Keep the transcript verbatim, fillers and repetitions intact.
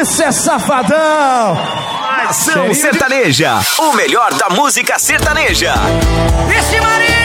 Isso é safadão. Nação Sertaneja, o melhor da música sertaneja. Vixe Maria!